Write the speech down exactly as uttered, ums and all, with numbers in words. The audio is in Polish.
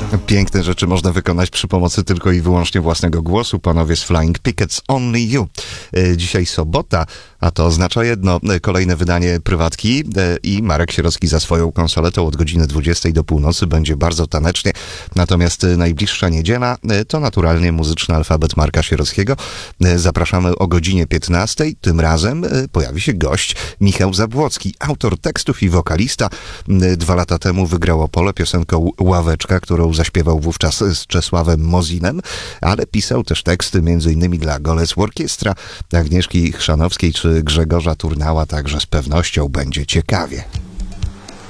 Piękne rzeczy można wykonać przy pomocy tylko i wyłącznie własnego głosu. Panowie z Flying Pickets, Only You. Dzisiaj sobota, a to oznacza jedno. Kolejne wydanie prywatki i Marek Sierocki za swoją konsoletą od godziny dwudziestej do północy będzie bardzo tanecznie. Natomiast najbliższa niedziela to naturalnie muzyczny alfabet Marka Sierockiego. Zapraszamy o godzinie piętnastej. Tym razem pojawi się gość Michał Zabłocki, autor tekstów i wokalista. Dwa lata temu wygrał Opole piosenką Ławeczka, którą zaśpiewał wówczas z Czesławem Mozinem, ale pisał też teksty między innymi dla Golec Orkiestra, Agnieszki Chrzanowskiej czy Grzegorza Turnała, także z pewnością będzie ciekawie.